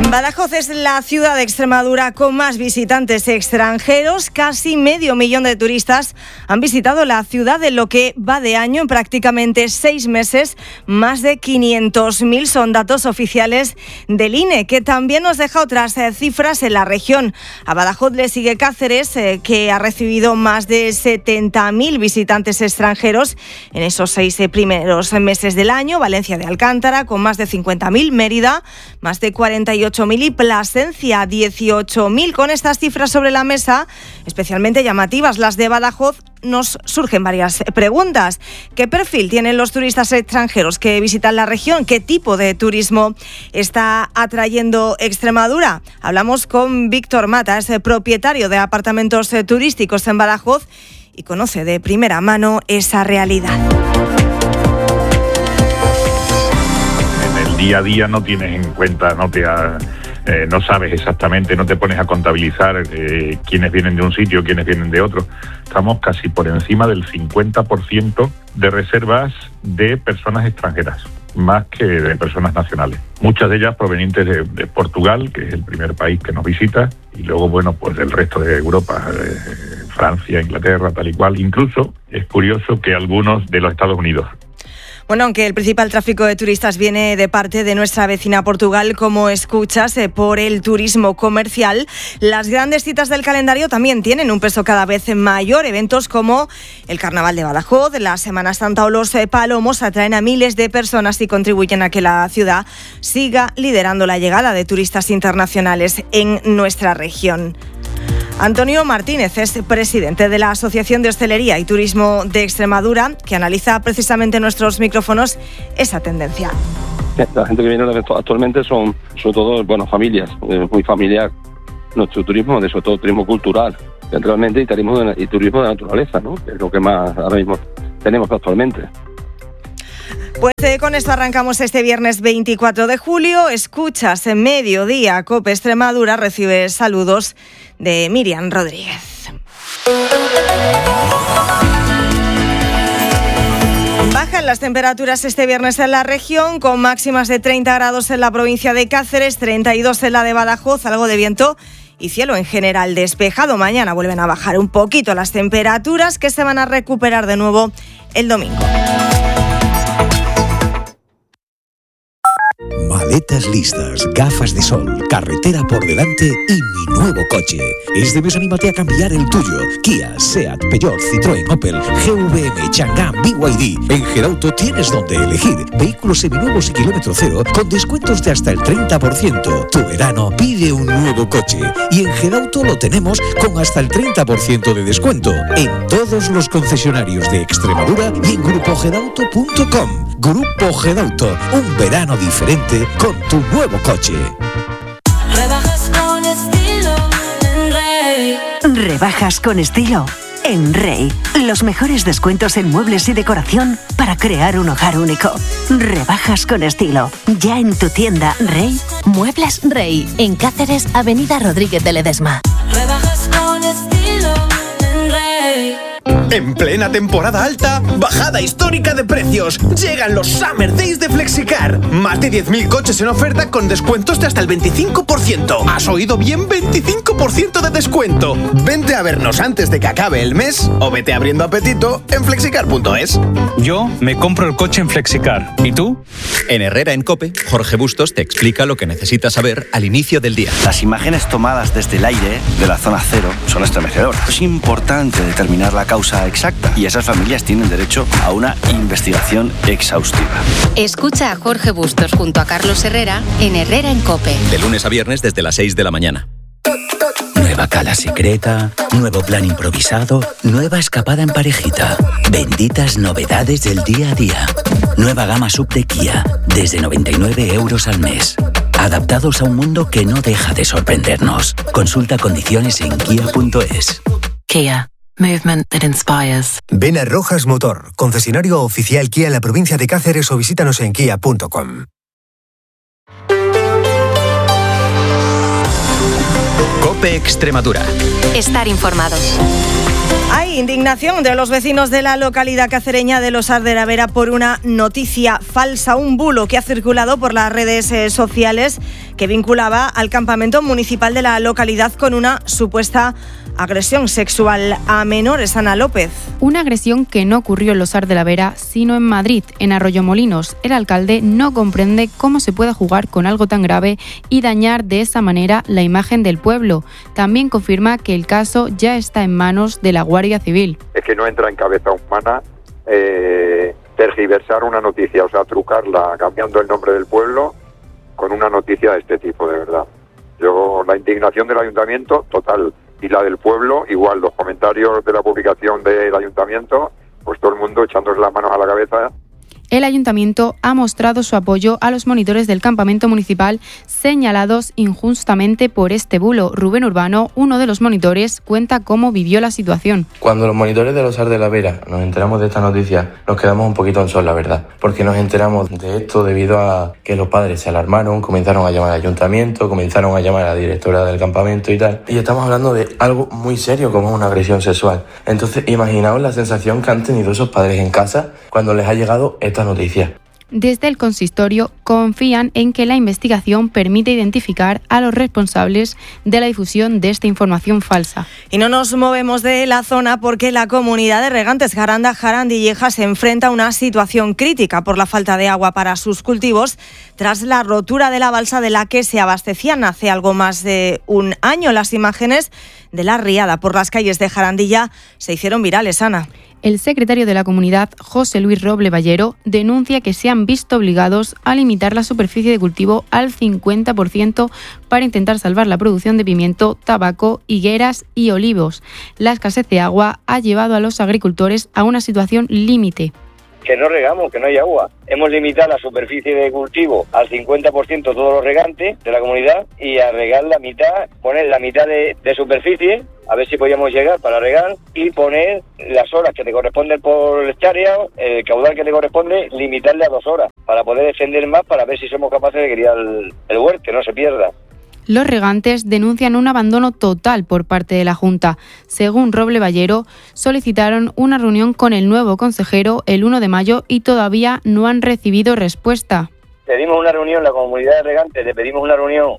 Badajoz es la ciudad de Extremadura con más visitantes extranjeros. Casi 500.000 de turistas han visitado la ciudad en lo que va de año. En prácticamente 6 meses, más de 500.000 son datos oficiales del INE, que también nos deja otras cifras en la región. A Badajoz le sigue Cáceres, que ha recibido más de 70.000 visitantes extranjeros en esos 6 primeros meses del año. Valencia de Alcántara con más de 50.000, Mérida más de 48.000 y Plasencia 18.000. Con estas cifras sobre la mesa, especialmente llamativas las de Badajoz, nos surgen varias preguntas. ¿Qué perfil tienen los turistas extranjeros que visitan la región? ¿Qué tipo de turismo está atrayendo Extremadura? Hablamos con Víctor Mata, es propietario de apartamentos turísticos en Badajoz y conoce de primera mano esa realidad. En el día a día no tienes en cuenta, no sabes exactamente, no te pones a contabilizar quiénes vienen de un sitio, quiénes vienen de otro. Estamos casi por encima del 50% de reservas de personas extranjeras, más que de personas nacionales. Muchas de ellas provenientes de Portugal, que es el primer país que nos visita, y luego, pues del resto de Europa, Francia, Inglaterra, tal y cual. Incluso es curioso que algunos de los Estados Unidos. Bueno, aunque el principal tráfico de turistas viene de parte de nuestra vecina Portugal, como escuchas, por el turismo comercial, las grandes citas del calendario también tienen un peso cada vez mayor. Eventos como el Carnaval de Badajoz, la Semana Santa o los Palomos atraen a miles de personas y contribuyen a que la ciudad siga liderando la llegada de turistas internacionales en nuestra región. Antonio Martínez es presidente de la Asociación de Hostelería y Turismo de Extremadura, que analiza precisamente en nuestros micrófonos esa tendencia. La gente que viene actualmente son sobre todo familias, muy familiar nuestro turismo, sobre todo turismo cultural, realmente, y turismo de naturaleza, ¿no? Que es lo que más ahora mismo tenemos actualmente. Pues con esto arrancamos este viernes 24 de julio. Escuchas en Mediodía COPE Extremadura. Recibe saludos de Miriam Rodríguez. Bajan las temperaturas este viernes en la región, con máximas de 30 grados en la provincia de Cáceres, 32 en la de Badajoz, algo de viento y cielo en general despejado. Mañana vuelven a bajar un poquito las temperaturas, que se van a recuperar de nuevo el domingo. Maletas listas, gafas de sol, carretera por delante y mi nuevo coche. Este mes anímate a cambiar el tuyo. Kia, Seat, Peugeot, Citroën, Opel, GVM, Chang'an, BYD. En Gedauto tienes donde elegir. Vehículos seminuevos y kilómetro cero con descuentos de hasta el 30%. Tu verano pide un nuevo coche. Y en Gedauto lo tenemos con hasta el 30% de descuento. En todos los concesionarios de Extremadura y en grupogedauto.com. Grupo Gedauto, un verano diferente con tu nuevo coche. Rebajas con estilo en Rey. Rebajas con estilo en Rey. Los mejores descuentos en muebles y decoración para crear un hogar único. Rebajas con estilo. Ya en tu tienda Rey. Muebles Rey. En Cáceres, Avenida Rodríguez de Ledesma. Rebajas con estilo en Rey. En plena temporada alta, bajada histórica de precios. Llegan los Summer Days de Flexicar. Más de 10.000 coches en oferta con descuentos de hasta el 25%. ¿Has oído bien? 25% de descuento. Vente a vernos antes de que acabe el mes o vete abriendo apetito en flexicar.es. Yo me compro el coche en Flexicar. ¿Y tú? En Herrera en COPE, Jorge Bustos te explica lo que necesitas saber al inicio del día. Las imágenes tomadas desde el aire de la zona cero son estremecedoras. Es importante determinar la causa exacta y esas familias tienen derecho a una investigación exhaustiva. Escucha a Jorge Bustos junto a Carlos Herrera en Herrera en COPE. De lunes a viernes desde las 6 de la mañana. Nueva cala secreta, nuevo plan improvisado, nueva escapada en parejita. Benditas novedades del día a día. Nueva gama sub de Kia, desde 99 euros al mes. Adaptados a un mundo que no deja de sorprendernos. Consulta condiciones en kia.es. Kia. Movement that inspires. Ven a Rojas Motor, concesionario oficial Kia en la provincia de Cáceres, o visítanos en kia.com. COPE Extremadura. Estar informado. Hay Hay indignación de los vecinos de la localidad cacereña de Los Sars de la Vera por una noticia falsa, un bulo que ha circulado por las redes sociales que vinculaba al campamento municipal de la localidad con una supuesta agresión sexual a menores. Ana López. Una agresión que no ocurrió en Los Sars de la Vera, sino en Madrid, en Arroyomolinos. El alcalde no comprende cómo se puede jugar con algo tan grave y dañar de esa manera la imagen del pueblo. También confirma que el caso ya está en manos de la Guardia Civil. Es que no entra en cabeza humana tergiversar una noticia, o sea, trucarla cambiando el nombre del pueblo con una noticia de este tipo, de verdad. La indignación del ayuntamiento, total. Y la del pueblo, igual, los comentarios de la publicación del ayuntamiento, pues todo el mundo echándose las manos a la cabeza. El ayuntamiento ha mostrado su apoyo a los monitores del campamento municipal señalados injustamente por este bulo. Rubén Urbano, uno de los monitores, cuenta cómo vivió la situación. Cuando los monitores de Los Sars de la Vera nos enteramos de esta noticia, nos quedamos un poquito en sol, la verdad, porque nos enteramos de esto debido a que los padres se alarmaron, comenzaron a llamar al ayuntamiento, comenzaron a llamar a la directora del campamento y tal, y estamos hablando de algo muy serio como una agresión sexual. Entonces, imaginaos la sensación que han tenido esos padres en casa cuando les ha llegado esta noticia. Desde el consistorio confían en que la investigación permite identificar a los responsables de la difusión de esta información falsa. Y no nos movemos de la zona porque la comunidad de regantes Jaranda-Jarandilleja se enfrenta a una situación crítica por la falta de agua para sus cultivos tras la rotura de la balsa de la que se abastecían hace algo más de un año. Las imágenes de la riada por las calles de Jarandilla se hicieron virales, Ana. El secretario de la comunidad, José Luis Roble Ballero, denuncia que se han visto obligados a limitar la superficie de cultivo al 50% para intentar salvar la producción de pimiento, tabaco, higueras y olivos. La escasez de agua ha llevado a los agricultores a una situación límite. Que no regamos, que no hay agua. Hemos limitado la superficie de cultivo al 50% todos los regantes de la comunidad y a regar la mitad, poner la mitad de superficie, a ver si podíamos llegar para regar y poner las horas que te corresponden por hectárea, el caudal que te corresponde, limitarle a 2 horas para poder defender más, para ver si somos capaces de criar el huerto, que no se pierda. Los regantes denuncian un abandono total por parte de la Junta. Según Roble Ballero, solicitaron una reunión con el nuevo consejero el 1 de mayo y todavía no han recibido respuesta. Pedimos una reunión, la comunidad de regantes, le pedimos una reunión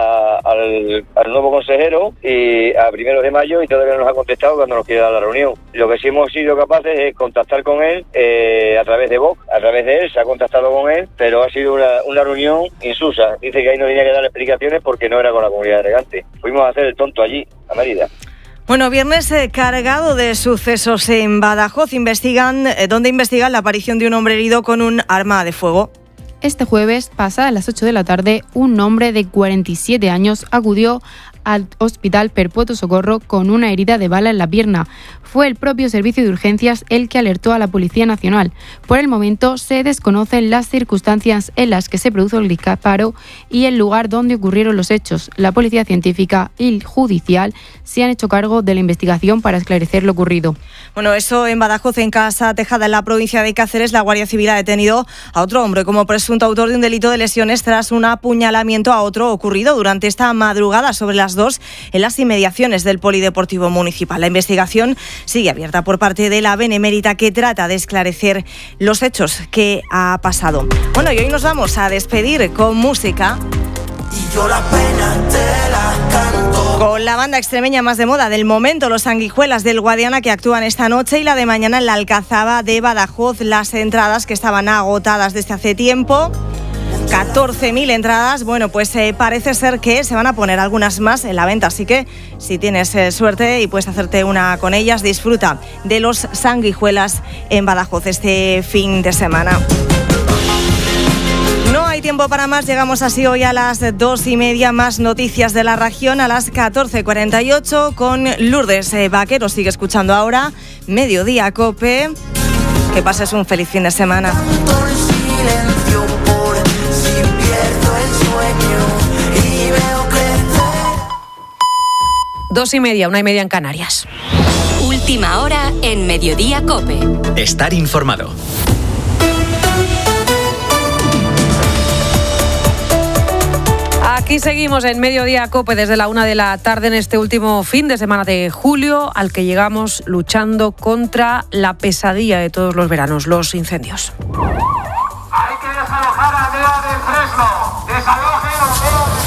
al nuevo consejero y a 1 de mayo y todavía no nos ha contestado cuando nos quiere dar la reunión. Lo que sí hemos sido capaces es contactar con él a través de Vox, a través de él, se ha contactado con él, pero ha sido una reunión insusa. Dice que ahí no tenía que dar explicaciones porque no era con la comunidad de regantes. Fuimos a hacer el tonto allí, a Mérida. Bueno, viernes cargado de sucesos en Badajoz, donde investigan la aparición de un hombre herido con un arma de fuego. Este jueves, pasadas las 8 de la tarde, un hombre de 47 años acudió al Hospital Perpetuo Socorro con una herida de bala en la pierna. Fue el propio Servicio de Urgencias el que alertó a la Policía Nacional. Por el momento se desconocen las circunstancias en las que se produjo el disparo y el lugar donde ocurrieron los hechos. La Policía Científica y Judicial se han hecho cargo de la investigación para esclarecer lo ocurrido. Bueno, eso en Badajoz, en Casa Tejada, en la provincia de Cáceres, la Guardia Civil ha detenido a otro hombre como presunto autor de un delito de lesiones tras un apuñalamiento a otro ocurrido durante esta madrugada sobre las 2 en las inmediaciones del Polideportivo Municipal. La investigación sigue abierta por parte de la Benemérita, que trata de esclarecer los hechos que ha pasado. Bueno, y hoy nos vamos a despedir con música. Y yo la pena te la canto. Con la banda extremeña más de moda del momento, los Sanguijuelas del Guadiana, que actúan esta noche, y la de mañana en la Alcazaba de Badajoz. Las entradas que estaban agotadas desde hace tiempo. 14.000 entradas, bueno, pues parece ser que se van a poner algunas más en la venta, así que si tienes suerte y puedes hacerte una con ellas, disfruta de los Sanguijuelas en Badajoz este fin de semana. No hay tiempo para más, llegamos así hoy a las 2:30, más noticias de la región a las 14:48 con Lourdes Vaquero. Sigue escuchando ahora Mediodía Cope. Que pases un feliz fin de semana. 2:30, 1:30 en Canarias. Última hora en Mediodía Cope. Estar informado. Aquí seguimos en Mediodía COPE desde la 1 de la tarde en este último fin de semana de julio, al que llegamos luchando contra la pesadilla de todos los veranos, los incendios. Hay que desalojar a Aldea del Fresno. Desalojen a Aldea del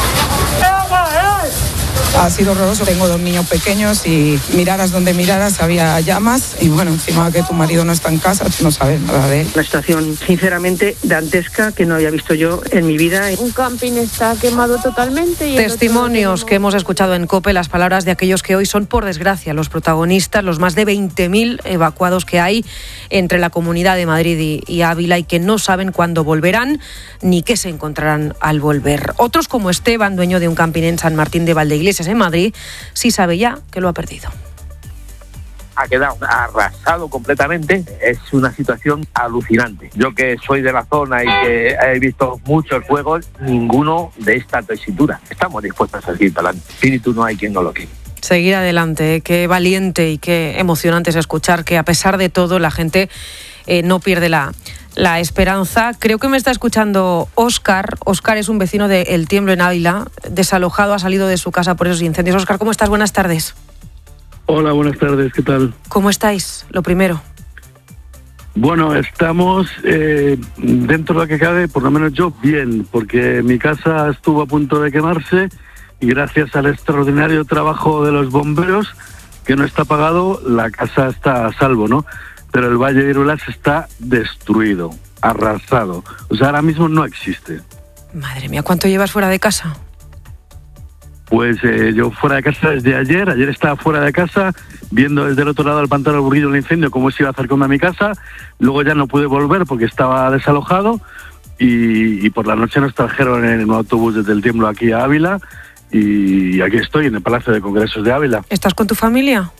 Fresno. Ha sido horroroso. Tengo 2 niños pequeños y miraras donde miraras había llamas y bueno, encima que tu marido no está en casa, tú no sabes nada de él. Una situación sinceramente dantesca que no había visto yo en mi vida. Un camping está quemado totalmente. Testimonios que hemos escuchado en COPE, las palabras de aquellos que hoy son, por desgracia, los protagonistas, los más de 20.000 evacuados que hay entre la Comunidad de Madrid y Ávila y que no saben cuándo volverán ni qué se encontrarán al volver. Otros, como Esteban, dueño de un camping en San Martín de Valdeiglesias, en Madrid, sí sabe ya que lo ha perdido. Ha quedado arrasado completamente. Es una situación alucinante. Yo, que soy de la zona y que he visto muchos fuegos, ninguno de esta tesitura. Estamos dispuestos a seguir para adelante. Espíritu no hay quien no lo quiera. Seguir adelante, qué valiente y qué emocionante es escuchar que a pesar de todo la gente no pierde la esperanza. Creo que me está escuchando Óscar. Óscar es un vecino de El Tiemblo en Ávila, desalojado, ha salido de su casa por esos incendios. Óscar, ¿cómo estás? Buenas tardes. Hola, buenas tardes, ¿qué tal? ¿Cómo estáis? Lo primero. Bueno, estamos dentro de lo que cabe, por lo menos yo, bien, porque mi casa estuvo a punto de quemarse y gracias al extraordinario trabajo de los bomberos, que no está apagado, la casa está a salvo, ¿no? Pero el Valle de Iruelas está destruido, arrasado. O sea, ahora mismo no existe. Madre mía, ¿cuánto llevas fuera de casa? Pues yo fuera de casa desde ayer. Ayer estaba fuera de casa, viendo desde el otro lado del pantano del Burguillo el incendio, cómo se iba acercando a mi casa. Luego ya no pude volver porque estaba desalojado. Y por la noche nos trajeron en un autobús desde El Tiemblo aquí a Ávila. Y aquí estoy, en el Palacio de Congresos de Ávila. ¿Estás con tu familia?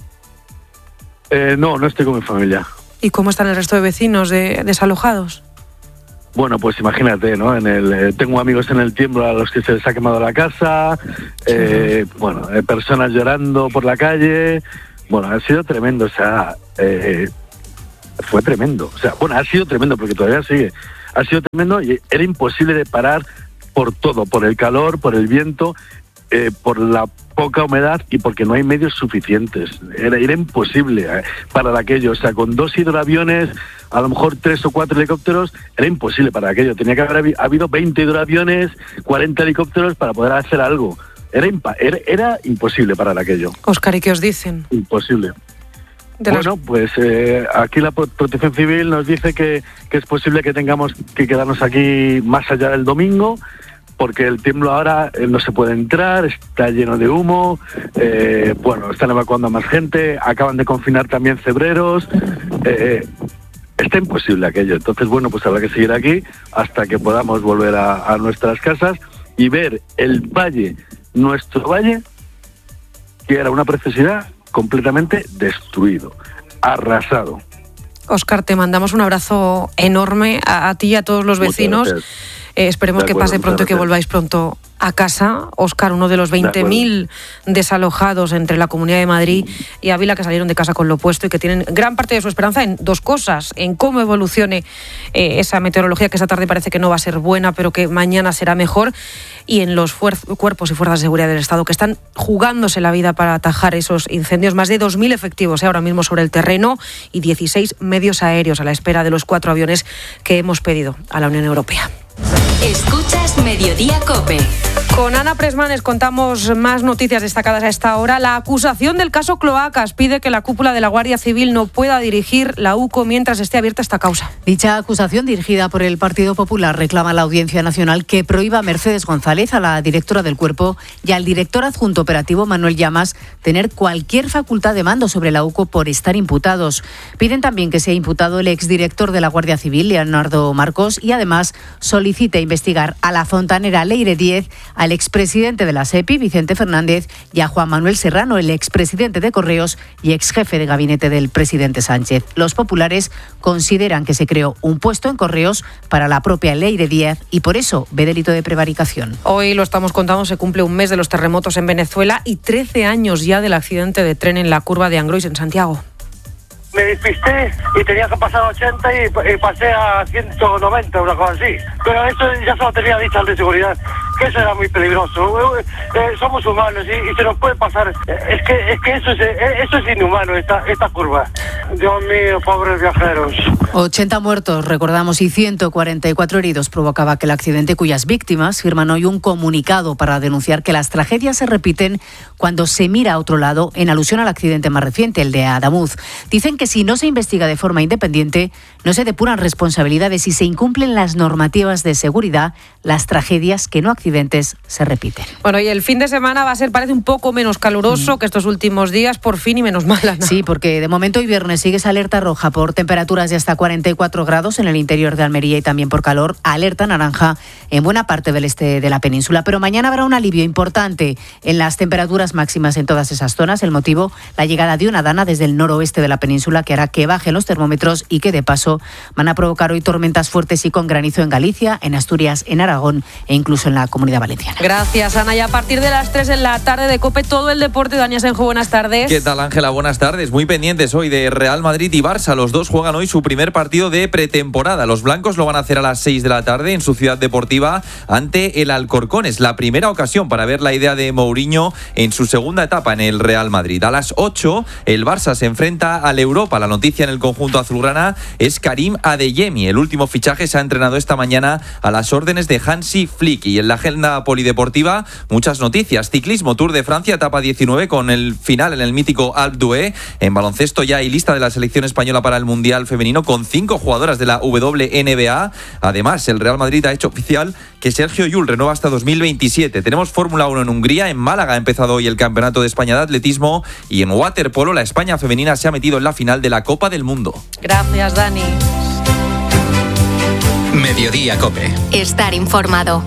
No estoy con mi familia. ¿Y cómo están el resto de vecinos desalojados? Bueno, pues imagínate, ¿no? Tengo amigos en El Tiemblo a los que se les ha quemado la casa, personas llorando por la calle. Bueno, ha sido tremendo, o sea, fue tremendo. O sea, bueno, ha sido tremendo porque todavía sigue. Ha sido tremendo y era imposible de parar por todo, por el calor, por el viento, por la poca humedad y porque no hay medios suficientes. Era imposible parar aquello. O sea, con 2 hidroaviones, a lo mejor 3 o 4 helicópteros, era imposible para aquello. Tenía que haber habido 20 hidroaviones, 40 helicópteros para poder hacer algo. Era imposible parar aquello. Óscar, ¿y qué os dicen? Imposible. Pues aquí la Protección Civil nos dice que es posible que tengamos que quedarnos aquí más allá del domingo, porque El Tiemblo ahora no se puede entrar, está lleno de humo, están evacuando a más gente, acaban de confinar también cebreros, está imposible aquello. Entonces, pues habrá que seguir aquí hasta que podamos volver a nuestras casas y ver el valle, nuestro valle, que era una preciosidad, completamente destruido, arrasado. Óscar, te mandamos un abrazo enorme a ti y a todos los vecinos. Esperemos que pase pronto y que volváis pronto a casa. Óscar, uno de los 20.000 desalojados entre la Comunidad de Madrid y Ávila, que salieron de casa con lo puesto y que tienen gran parte de su esperanza en 2 cosas: en cómo evolucione esa meteorología, que esta tarde parece que no va a ser buena, pero que mañana será mejor, y en los cuerpos y fuerzas de seguridad del Estado, que están jugándose la vida para atajar esos incendios. Más de 2.000 efectivos ahora mismo sobre el terreno y 16 medios aéreos a la espera de los 4 aviones que hemos pedido a la Unión Europea. Escuchas Mediodía COPE. Con Ana Presmanes contamos más noticias destacadas a esta hora. La acusación del caso Cloacas pide que la cúpula de la Guardia Civil no pueda dirigir la UCO mientras esté abierta esta causa. Dicha acusación, dirigida por el Partido Popular, reclama a la Audiencia Nacional que prohíba a Mercedes González, a la directora del Cuerpo, y al director adjunto operativo Manuel Llamas tener cualquier facultad de mando sobre la UCO por estar imputados. Piden también que sea imputado el exdirector de la Guardia Civil, Leonardo Marcos, y además solicita investigar a la fontanera Leire Díez, al expresidente de la SEPI, Vicente Fernández, y a Juan Manuel Serrano, el expresidente de Correos y exjefe de gabinete del presidente Sánchez. Los populares consideran que se creó un puesto en Correos para la propia Leire Díez y por eso ve delito de prevaricación. Hoy lo estamos contando, se cumple un mes de los terremotos en Venezuela y 13 años ya del accidente de tren en la curva de Angrois en Santiago. Me despisté y tenía que pasar 80 y pasé a 190, una cosa así. Pero eso ya se lo tenía dicho al de seguridad, que eso era muy peligroso. Somos humanos y se nos puede pasar. Es que eso es inhumano, esta curva. Dios mío, pobres viajeros. 80 muertos, recordamos, y 144 heridos provocaba aquel accidente, cuyas víctimas firman hoy un comunicado para denunciar que las tragedias se repiten cuando se mira a otro lado, en alusión al accidente más reciente, el de Adamuz. Dicen que si no se investiga de forma independiente, no se depuran responsabilidades y se incumplen las normativas de seguridad, las tragedias, que no accidentes, se repiten. Bueno, y el fin de semana va a ser, parece, un poco menos caluroso que estos últimos días, por fin, y menos mal, Ana. Sí, porque de momento hoy viernes sigue esa alerta roja por temperaturas de hasta 44 grados en el interior de Almería y también por calor, alerta naranja en buena parte del este de la península. Pero mañana habrá un alivio importante en las temperaturas máximas en todas esas zonas. El motivo, la llegada de una dana desde el noroeste de la península que hará que bajen los termómetros y que de paso van a provocar hoy tormentas fuertes y con granizo en Galicia, en Asturias, en Aragón e incluso en la Comunidad Valenciana. Gracias, Ana. Y a partir de las 3 en la tarde de COPE, todo el deporte. Dani Asenjo, buenas tardes. ¿Qué tal, Ángela? Buenas tardes. Muy pendientes hoy de Real Madrid y Barça. Los dos juegan hoy su primer partido de pretemporada. Los blancos lo van a hacer a las 6 de la tarde en su ciudad deportiva ante el Alcorcón. Es la primera ocasión para ver la idea de Mourinho en su segunda etapa en el Real Madrid. A las 8 el Barça se enfrenta al Europa. La noticia en el conjunto azulgrana es Karim Adeyemi. El último fichaje se ha entrenado esta mañana a las órdenes de Hansi Flick. Y en la agenda polideportiva, muchas noticias. Ciclismo, Tour de Francia, etapa 19 con el final en el mítico Alpe d'Huez. En baloncesto ya hay lista de la selección española para el Mundial Femenino con 5 jugadoras de la WNBA. Además, el Real Madrid ha hecho oficial que Sergio Llull renueva hasta 2027. Tenemos Fórmula 1 en Hungría. En Málaga ha empezado hoy el Campeonato de España de Atletismo. Y en waterpolo, la España femenina se ha metido en la final de la Copa del Mundo. Gracias, Dani. Mediodía COPE. Estar informado.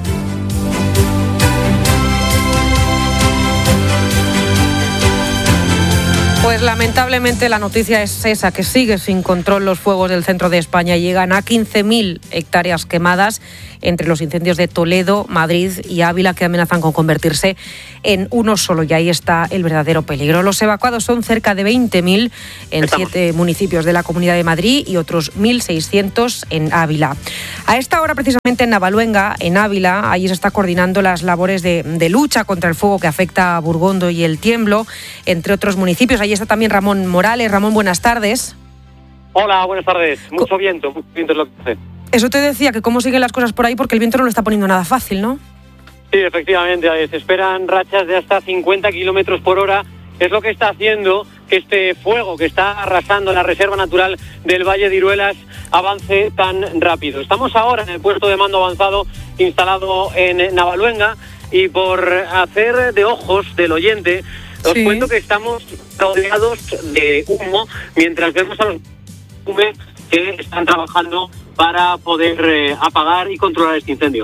Pues lamentablemente la noticia es esa, que sigue sin control los fuegos del centro de España. Llegan a 15.000 hectáreas quemadas entre los incendios de Toledo, Madrid y Ávila, que amenazan con convertirse en uno solo. Y ahí está el verdadero peligro. Los evacuados son cerca de 20.000 en 7 municipios de la Comunidad de Madrid y otros 1.600 en Ávila. A esta hora, precisamente en Navaluenga, en Ávila, allí se está coordinando las labores de lucha contra el fuego que afecta a Burgondo y El Tiemblo, entre otros municipios. Allí está también Ramón Morales. Ramón, buenas tardes. Hola, buenas tardes. Mucho viento es lo que hace. Eso te decía, que cómo siguen las cosas por ahí, porque el viento no lo está poniendo nada fácil, ¿no? Sí, efectivamente. Se esperan rachas de hasta 50 kilómetros por hora. Es lo que está haciendo que este fuego que está arrasando la Reserva Natural del Valle de Iruelas avance tan rápido. Estamos ahora en el puesto de mando avanzado instalado en Navaluenga y por hacer de ojos del oyente, os cuento que estamos rodeados de humo mientras vemos a los que están trabajando para poder apagar y controlar este incendio.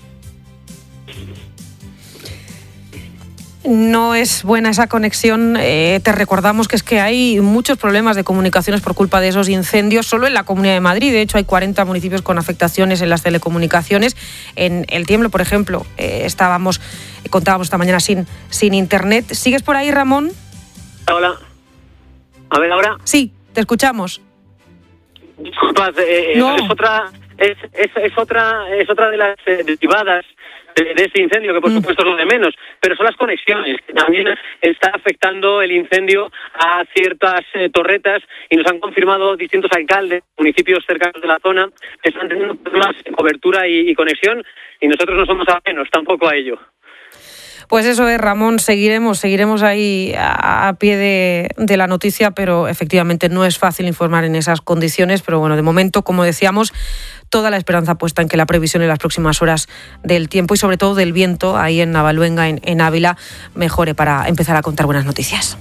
No es buena esa conexión. Te recordamos que es que hay muchos problemas de comunicaciones por culpa de esos incendios, solo en la Comunidad de Madrid. De hecho, hay 40 municipios con afectaciones en las telecomunicaciones. En El Tiemblo, por ejemplo, contábamos esta mañana sin internet. ¿Sigues por ahí, Ramón? Hola. A ver, ¿ahora? Sí, te escuchamos. Disculpad, no. es otra de las derivadas de este incendio, que por supuesto es lo de menos, pero son las conexiones, que también está afectando el incendio a ciertas torretas, y nos han confirmado distintos alcaldes, municipios cercanos de la zona, que están teniendo problemas de cobertura y conexión, y nosotros no somos ajenos tampoco a ello. Pues eso es, Ramón, seguiremos ahí a pie de la noticia, pero efectivamente no es fácil informar en esas condiciones, pero bueno, de momento, como decíamos, toda la esperanza puesta en que la previsión en las próximas horas del tiempo y sobre todo del viento ahí en Navaluenga, en Ávila, mejore para empezar a contar buenas noticias.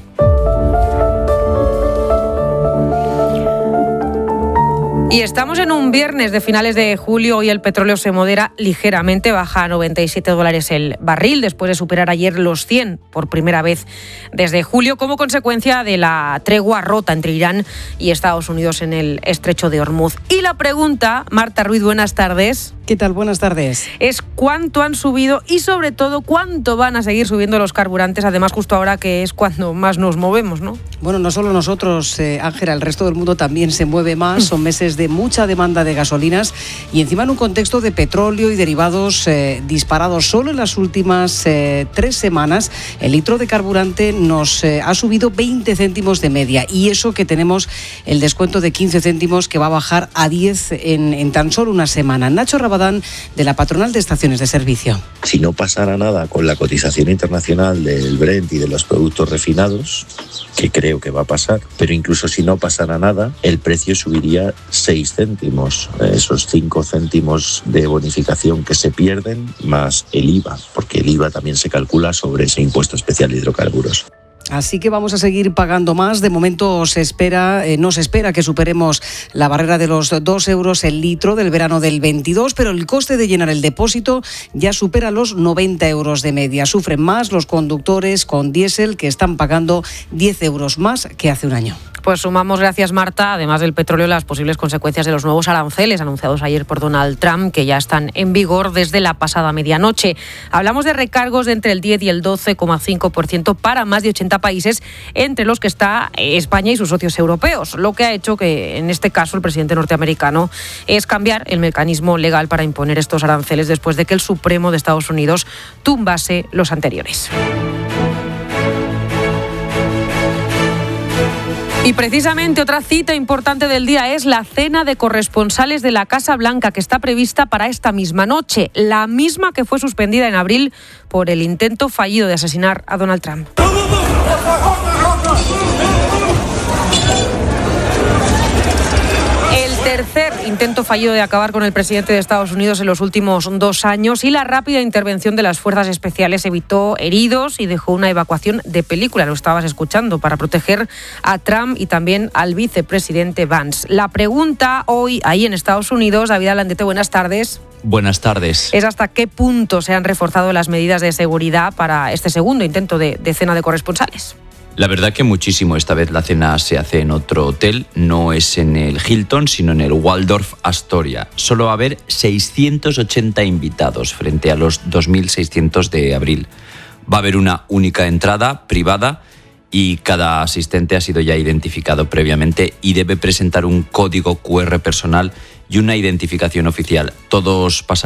Y estamos en un viernes de finales de julio. Hoy el petróleo se modera ligeramente, baja a $97 el barril, después de superar ayer los 100 por primera vez desde julio, como consecuencia de la tregua rota entre Irán y Estados Unidos en el estrecho de Hormuz. Y la pregunta, Marta Ruiz, buenas tardes. ¿Qué tal? Buenas tardes. Es cuánto han subido y sobre todo cuánto van a seguir subiendo los carburantes, además justo ahora que es cuando más nos movemos, ¿no? Bueno, no solo nosotros, Ángela, el resto del mundo también se mueve más. Son meses de mucha demanda de gasolinas y encima en un contexto de petróleo y derivados disparados. Solo en las últimas 3 semanas el litro de carburante nos ha subido 20 céntimos de media, y eso que tenemos el descuento de 15 céntimos que va a bajar a 10 en tan solo una semana. Nacho Rabadán, de la Patronal de Estaciones de Servicio. Si no pasara nada con la cotización internacional del Brent y de los productos refinados, que creo que va a pasar, pero incluso si no pasara nada, el precio subiría 6 céntimos, esos 5 céntimos de bonificación que se pierden, más el IVA, porque el IVA también se calcula sobre ese impuesto especial de hidrocarburos. Así que vamos a seguir pagando más. De momento no se espera que superemos la barrera de los 2 euros el litro del verano del 22, pero el coste de llenar el depósito ya supera los 90 euros de media. Sufren más los conductores con diésel, que están pagando 10 euros más que hace un año. Pues sumamos, gracias Marta, además del petróleo, las posibles consecuencias de los nuevos aranceles anunciados ayer por Donald Trump, que ya están en vigor desde la pasada medianoche. Hablamos de recargos de entre el 10 y el 12,5% para más de 80 países, entre los que está España y sus socios europeos, lo que ha hecho que en este caso el presidente norteamericano es cambiar el mecanismo legal para imponer estos aranceles después de que el Supremo de Estados Unidos tumbase los anteriores. Y precisamente otra cita importante del día es la cena de corresponsales de la Casa Blanca, que está prevista para esta misma noche, la misma que fue suspendida en abril por el intento fallido de asesinar a Donald Trump. Tercer intento fallido de acabar con el presidente de Estados Unidos en los últimos 2 años, y la rápida intervención de las fuerzas especiales evitó heridos y dejó una evacuación de película, lo estabas escuchando, para proteger a Trump y también al vicepresidente Vance. La pregunta hoy ahí en Estados Unidos, David Alandete, buenas tardes. Buenas tardes. Es hasta qué punto se han reforzado las medidas de seguridad para este segundo intento de cena de corresponsales. La verdad que muchísimo. Esta vez la cena se hace en otro hotel, no es en el Hilton, sino en el Waldorf Astoria. Solo va a haber 680 invitados frente a los 2.600 de abril. Va a haber una única entrada privada y cada asistente ha sido ya identificado previamente y debe presentar un código QR personal y una identificación oficial. Todos pasarán